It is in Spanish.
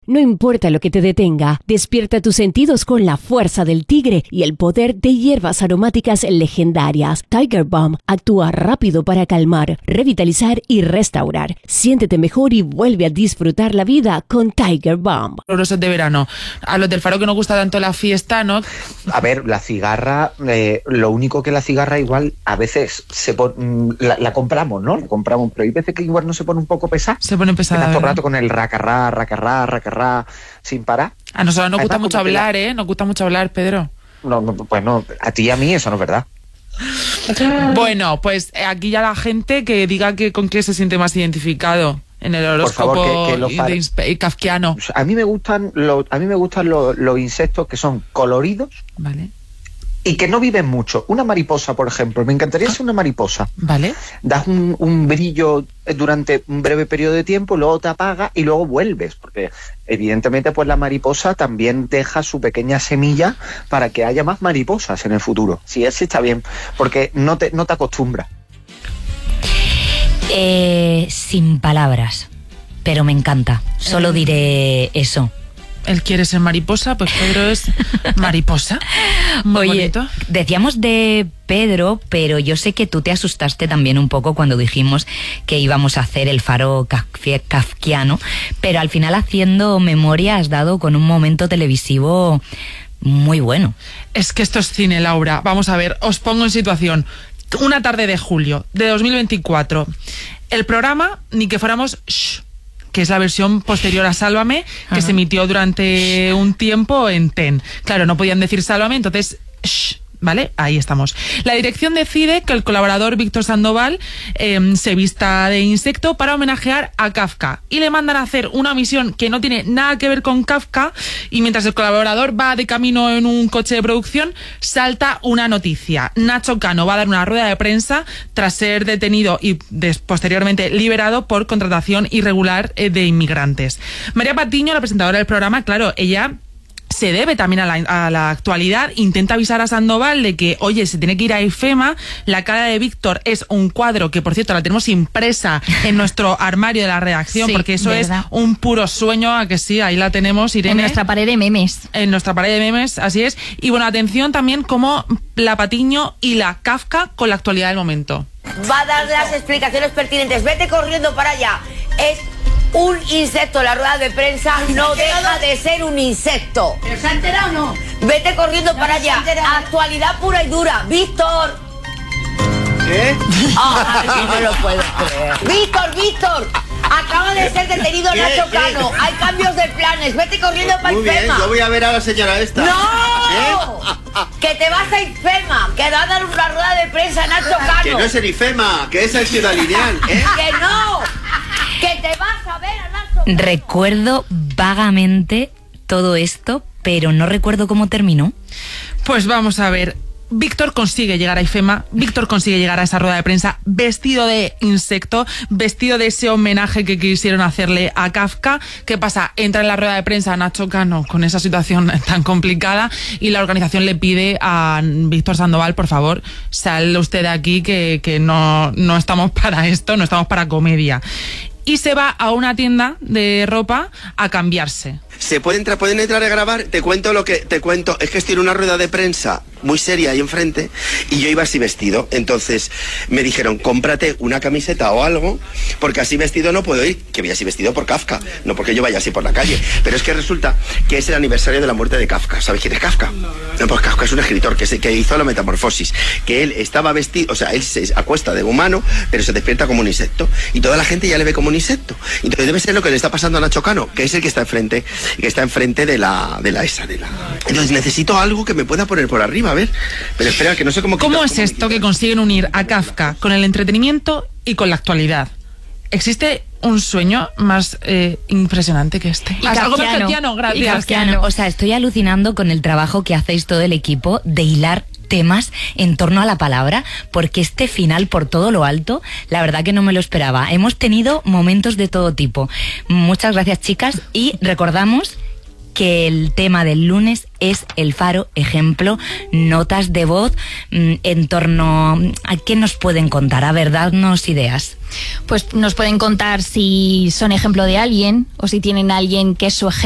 No importa lo que te detenga, despierta tus sentidos con la fuerza del tigre y el poder de hierbas aromáticas legendarias. Tiger Balm actúa rápido para calmar, revitalizar y restaurar. Siéntete mejor y vuelve a disfrutar la vida con Tiger Balm. Olorosos de verano. A los del Faro que nos gusta tanto la fiesta, ¿no? A ver, la cigarra, lo único que la cigarra igual a veces la compramos, ¿no? La compramos, pero hay veces que igual no se pone un poco pesada. Se pone pesada. Todo el rato con el racarrá, sin parar. A nosotros nos gusta mucho hablar, la... Nos gusta mucho hablar, Pedro. No, pues no, a ti y a mí eso no es verdad. Bueno, pues aquí ya la gente que diga que con qué se siente más identificado en el horóscopo kafkiano. A mí me gustan los insectos que son coloridos. Vale. Y que no viven mucho. Una mariposa, por ejemplo. Me encantaría ser una mariposa. Vale. Das un brillo durante un breve periodo de tiempo, luego te apaga y luego vuelves. Porque evidentemente pues la mariposa también deja su pequeña semilla para que haya más mariposas en el futuro. Sí, así está bien. Porque no te acostumbras. Sin palabras. Pero me encanta. Solo diré eso. Él quiere ser mariposa, pues Pedro es mariposa. Muy Oye, bonito. Decíamos de Pedro, pero yo sé que tú te asustaste también un poco cuando dijimos que íbamos a hacer el Faro kafkiano, pero al final, haciendo memoria, has dado con un momento televisivo muy bueno. Es que esto es cine, Laura. Vamos a ver, os pongo en situación. Una tarde de julio de 2024. El programa, ni que fuéramos... que es la versión posterior a Sálvame, que se emitió durante un tiempo en TEN. Claro, no podían decir Sálvame, entonces... ¿Vale? Ahí estamos. La dirección decide que el colaborador Víctor Sandoval se vista de insecto para homenajear a Kafka. Y le mandan a hacer una misión que no tiene nada que ver con Kafka, y mientras el colaborador va de camino en un coche de producción, salta una noticia. Nacho Cano va a dar una rueda de prensa tras ser detenido y posteriormente liberado por contratación irregular de inmigrantes. María Patiño, la presentadora del programa, claro, ella... se debe también a la actualidad, intenta avisar a Sandoval de que, oye, se tiene que ir a IFEMA, la cara de Víctor es un cuadro que, por cierto, la tenemos impresa en nuestro armario de la redacción, sí, porque eso ¿verdad? Es un puro sueño, a que sí, ahí la tenemos, Irene. En nuestra pared de memes. En nuestra pared de memes, así es. Y bueno, atención también como la Patiño y la Kafka con la actualidad del momento. Va a dar las explicaciones pertinentes. Vete corriendo para allá. Es un insecto, la rueda de prensa no deja de ser un insecto. ¿Pero se ha enterado o no? Vete corriendo para allá. Actualidad pura y dura. Víctor. ¿Qué? No lo puedo creer. Víctor. Acaba de ser detenido Nacho Cano. Hay cambios de planes. Vete corriendo para IFEMA. Muy bien, yo voy a ver a la señora esta. ¡No! Que te vas a IFEMA. Que va a dar una rueda de prensa a Nacho Cano. Que no es en IFEMA, que es en Ciudad Lineal. Que no. Que te vas a ver a Nacho Cano. Recuerdo vagamente todo esto, pero no recuerdo cómo terminó. Pues vamos a ver. Víctor consigue llegar a IFEMA, Víctor consigue llegar a esa rueda de prensa vestido de insecto, vestido de ese homenaje que quisieron hacerle a Kafka. ¿Qué pasa? Entra en la rueda de prensa Nacho Cano con esa situación tan complicada y la organización le pide a Víctor Sandoval, por favor, sal usted de aquí que no estamos para esto, no estamos para comedia. Y se va a una tienda de ropa a cambiarse. ¿Pueden entrar a grabar? Te cuento. Es que estoy en una rueda de prensa muy seria ahí enfrente y yo iba así vestido. Entonces me dijeron, cómprate una camiseta o algo, porque así vestido no puedo ir. Que voy así vestido por Kafka, no porque yo vaya así por la calle. Pero es que resulta que es el aniversario de la muerte de Kafka. ¿Sabes quién es Kafka? No, pues Kafka es un escritor que hizo la Metamorfosis. Que él estaba vestido, o sea, él se acuesta de humano, pero se despierta como un insecto. Y toda la gente ya le ve como un insecto. Entonces debe ser lo que le está pasando a Nacho Cano, que es el que está enfrente. De la. Entonces necesito algo que me pueda poner por arriba, a ver. Pero espera, que no sé cómo... ¿Cómo es esto que consiguen unir a Kafka con el entretenimiento y con la actualidad? ¿Existe un sueño más impresionante que este? Algo más kafkiano, gracias. O sea, estoy alucinando con el trabajo que hacéis todo el equipo de hilar temas en torno a la palabra, porque este final por todo lo alto, la verdad que no me lo esperaba. Hemos tenido momentos de todo tipo. Muchas gracias, chicas, y recordamos que el tema del lunes es el Faro Ejemplo, notas de voz en torno a qué nos pueden contar, a ver, dadnos ideas. Pues nos pueden contar si son ejemplo de alguien o si tienen a alguien que es su ejemplo